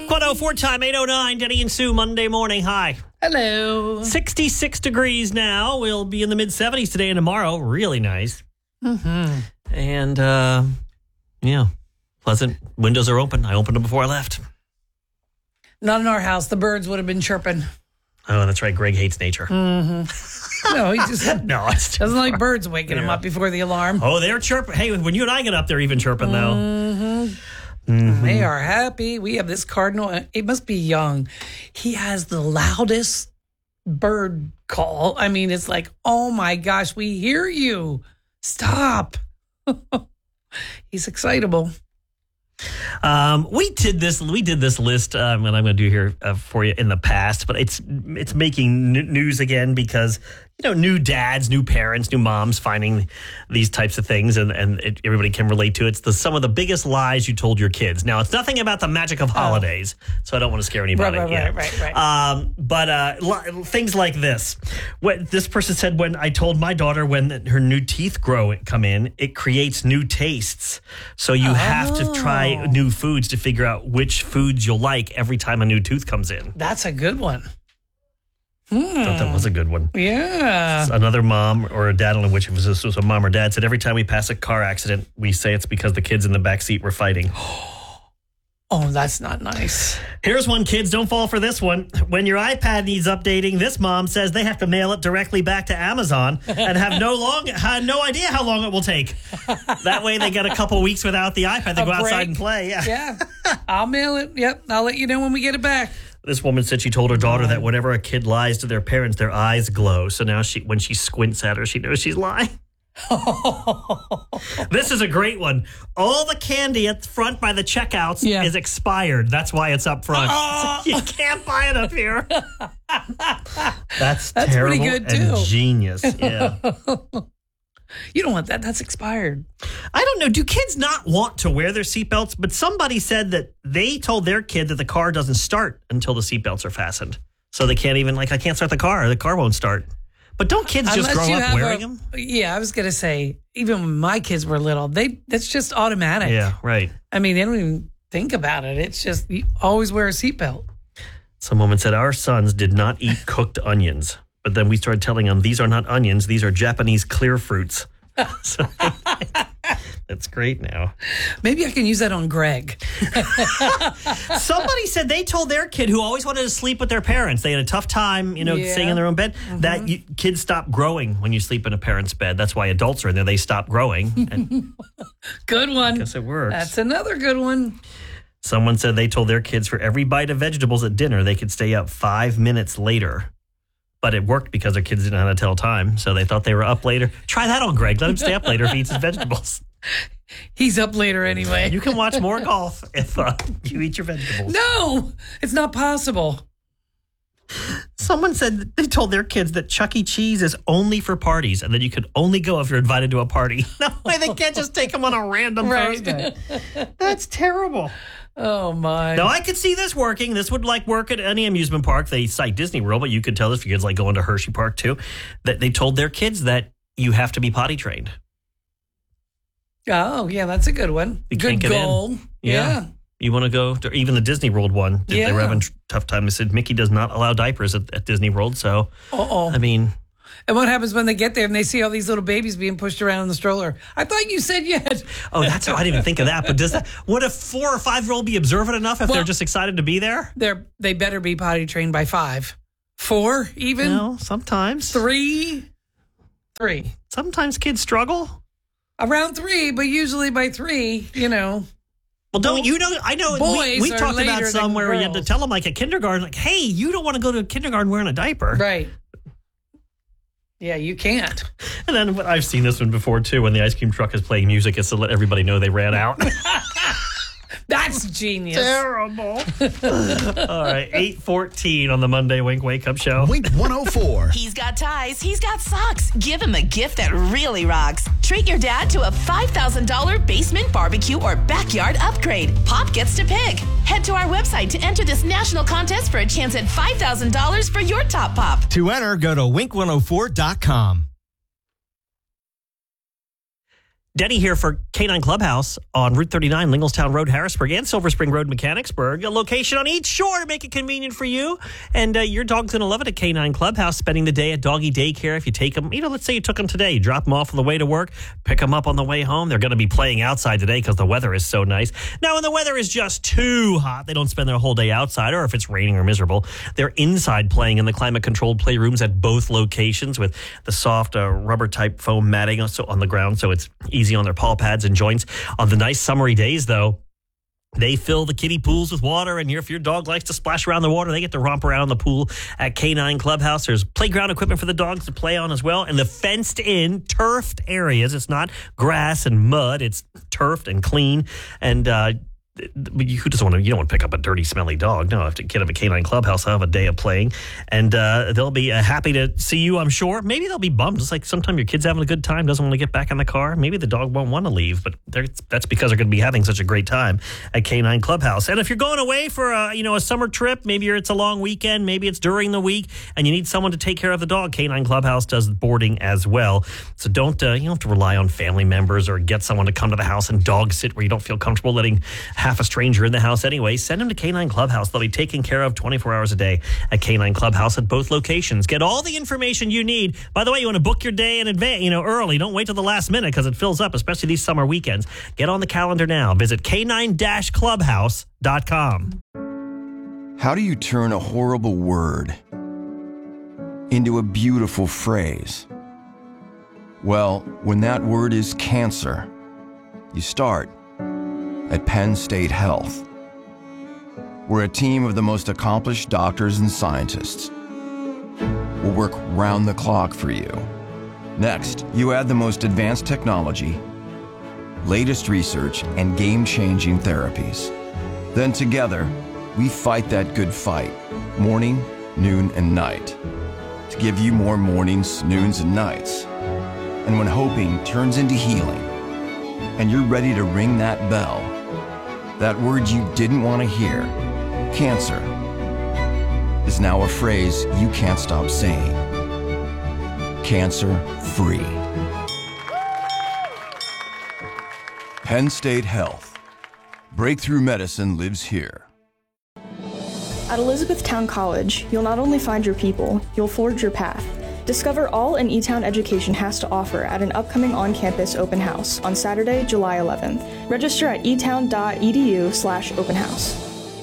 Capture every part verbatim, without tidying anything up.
Wink one oh four time, eight oh nine. Denny and Sue, Monday morning. Hi. Hello. sixty-six degrees now. We'll be in the mid seventies today and tomorrow. Really nice. Mm-hmm. And, uh, yeah, pleasant. Windows are open. I opened them before I left. Not in our house. The birds would have been chirping. Oh, that's right. Greg hates nature. Mm-hmm. No, he just no, it's doesn't like birds waking yeah. him up before the alarm. Oh, they're chirping. Hey, when you and I get up, they're even chirping, though. Mm-hmm. Mm-hmm. They are happy. We have this cardinal. It must be young. He has the loudest bird call. I mean, it's like, oh my gosh, we hear you. Stop. He's excitable. Um, we did this. We did this list, um, and I'm going to do here uh, for you in the past, but it's it's making n- news again because you know new dads, new parents, new moms finding these types of things, and and it, everybody can relate to it. It's the some of the biggest lies you told your kids. Now, it's nothing about the magic of holidays, oh. so I don't want to scare anybody. Right, right, yeah. right, right, right. Um, but uh, li- things like this. What this person said when I told my daughter when her new teeth grow come in, it creates new tastes. So you oh. have to try new foods to figure out which foods you'll like every time a new tooth comes in. That's a good one. Hmm. I thought that was a good one. Yeah. Another mom or a dad, I don't know which of this was a mom or dad, said every time we pass a car accident, we say it's because the kids in the back seat were fighting. Oh, that's not nice. Here's one, kids. Don't fall for this one. When your iPad needs updating, this mom says they have to mail it directly back to Amazon and have no long, have no idea how long it will take. That way they get a couple weeks without the iPad to a go outside break. and play. Yeah. Yeah. I'll mail it. Yep. I'll let you know when we get it back. This woman said she told her daughter that whenever a kid lies to their parents, their eyes glow. So now she, when she squints at her, she knows she's lying. This is a great one. All the candy at the front by the checkouts yeah. is expired. That's why it's up front. Oh. You can't buy it up here. That's, That's terrible pretty good and too. Genius. Yeah. You don't want that. That's expired. I don't know. Do kids not want to wear their seatbelts? But somebody said that they told their kid that the car doesn't start until the seatbelts are fastened. So they can't even, like, I can't start the car. The car won't start. But don't kids just Unless grow up wearing a, them? Yeah, I was going to say, even when my kids were little, they that's just automatic. Yeah, right. I mean, they don't even think about it. It's just, you always wear a seatbelt. Some woman said, our sons did not eat cooked onions. But then we started telling them, these are not onions. These are Japanese clear fruits. So, that's great now. Maybe I can use that on Greg. Somebody said they told their kid who always wanted to sleep with their parents. They had a tough time, you know, yeah. staying in their own bed. Mm-hmm. That you, kids stop growing when you sleep in a parent's bed. That's why adults are in there. They stop growing. And good one. I guess it works. That's another good one. Someone said they told their kids for every bite of vegetables at dinner, they could stay up five minutes later. But it worked because their kids didn't know how to tell time, so they thought they were up later. Try that on Greg. Let him stay up later if he eats his vegetables. He's up later anyway. You can watch more golf if uh, you eat your vegetables. No, it's not possible. Someone said they told their kids that Chuck E. Cheese is only for parties and that you could only go if you're invited to a party. No way, they can't just take them on a random right. Thursday. That's terrible. Oh, my. Now, I could see this working. This would, like, work at any amusement park. They cite Disney World, but you could tell this if your kids like going to Hershey Park, too, that they told their kids that you have to be potty trained. Oh, yeah, that's a good one. You good goal. Yeah. yeah. You want to go to even the Disney World one. Yeah. They were having a tough time. They said Mickey does not allow diapers at, at Disney World, so, Uh-oh. I mean... And what happens when they get there and they see all these little babies being pushed around in the stroller? I thought you said you had. Oh, that's how I didn't even think of that. But does that? Would a four or five year old be observant enough if well, they're just excited to be there? They're they better be potty trained by five, four even. No, sometimes three, three. Sometimes kids struggle around three, but usually by three, you know. Well, don't you know? I know boys we, we talked about somewhere where you had to tell them, like at kindergarten, like, hey, you don't want to go to kindergarten wearing a diaper, right? Yeah, you can't. And then I've seen this one before, too, when the ice cream truck is playing music. It's to let everybody know they ran out. That's genius. Terrible. All right, eight fourteen on the Monday Wink Wake Up Show. Wink one oh four. He's got ties. He's got socks. Give him a gift that really rocks. Treat your dad to a five thousand dollars basement barbecue or backyard upgrade. Pop gets to pick. Head to our website to enter this national contest for a chance at five thousand dollars for your top pop. To enter, go to wink one oh four dot com. Denny here for Canine Clubhouse on Route thirty-nine, Lingelstown Road, Harrisburg, and Silver Spring Road, Mechanicsburg. A location on each shore to make it convenient for you. And uh, your dog's going to love it at Canine Clubhouse, spending the day at doggy daycare. If you take them, you know, let's say you took them today, you drop them off on the way to work, pick them up on the way home. They're going to be playing outside today because the weather is so nice. Now, when the weather is just too hot, they don't spend their whole day outside, or if it's raining or miserable, they're inside playing in the climate-controlled playrooms at both locations with the soft uh, rubber-type foam matting on the ground, so it's easy on their paw pads and joints. On the nice summery days, though, they fill the kiddie pools with water, and if your dog likes to splash around the water, they get to romp around the pool at Canine Clubhouse. There's playground equipment for the dogs to play on as well, and the fenced-in, turfed areas. It's not grass and mud. It's turfed and clean, and uh, who doesn't want to? You don't want to pick up a dirty, smelly dog. No, if to get up a Canine Clubhouse, I'll have a day of playing, and uh, they'll be uh, happy to see you. I'm sure. Maybe they'll be bummed, just like sometimes your kid's having a good time, doesn't want to get back in the car. Maybe the dog won't want to leave, but that's because they're going to be having such a great time at Canine Clubhouse. And if you're going away for a you know a summer trip, maybe it's a long weekend, maybe it's during the week, and you need someone to take care of the dog, Canine Clubhouse does boarding as well. So don't uh, you don't have to rely on family members or get someone to come to the house and dog sit where you don't feel comfortable letting half a stranger in the house anyway. Send them to Canine Clubhouse. They'll be taken care of twenty-four hours a day at Canine Clubhouse at both locations. Get all the information you need. By the way, you want to book your day in advance, you know, early. Don't wait till the last minute because it fills up, especially these summer weekends. Get on the calendar now. Visit canine dash clubhouse dot com. How do you turn a horrible word into a beautiful phrase? Well, when that word is cancer, you start at Penn State Health. We're a team of the most accomplished doctors and scientists. We'll work round the clock for you. Next, you add the most advanced technology, latest research, and game-changing therapies. Then together, we fight that good fight, morning, noon, and night, to give you more mornings, noons, and nights. And when hoping turns into healing, and you're ready to ring that bell, that word you didn't want to hear, cancer, is now a phrase you can't stop saying. Cancer-free. Penn State Health. Breakthrough medicine lives here. At Elizabethtown College, you'll not only find your people, you'll forge your path. Discover all an E-Town education has to offer at an upcoming on-campus open house on Saturday, July eleventh. Register at etown dot e d u slash open house.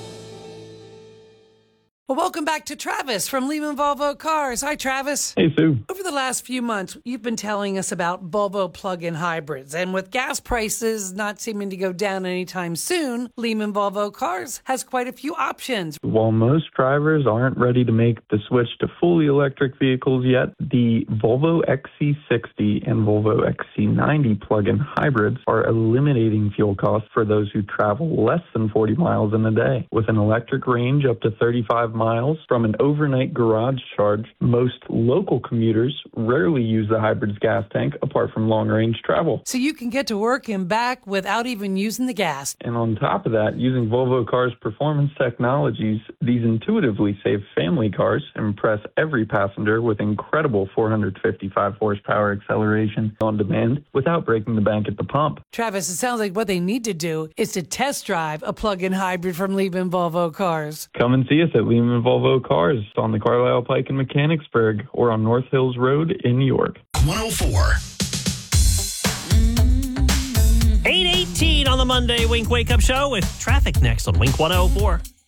Well, welcome back to Travis from Lehman Volvo Cars. Hi, Travis. Hey, Sue. Over the last few months, you've been telling us about Volvo plug-in hybrids. And with gas prices not seeming to go down anytime soon, Lehman Volvo Cars has quite a few options. While most drivers aren't ready to make the switch to fully electric vehicles yet, the Volvo X C sixty and Volvo X C ninety plug-in hybrids are eliminating fuel costs for those who travel less than forty miles in a day. With an electric range up to thirty-five miles from an overnight garage charge, most local commuters rarely use the hybrid's gas tank apart from long-range travel. So you can get to work and back without even using the gas. And on top of that, using Volvo Cars' performance technologies, these intuitively safe family cars impress every passenger with incredible four hundred fifty-five horsepower acceleration on demand without breaking the bank at the pump. Travis, it sounds like what they need to do is to test drive a plug-in hybrid from Lehman Volvo Cars. Come and see us at Lehman Volvo Cars on the Carlisle Pike in Mechanicsburg or on North Hills Road in New York. one oh four. eight eighteen on the Monday Wink Wake Up Show with traffic next on Wink one oh four.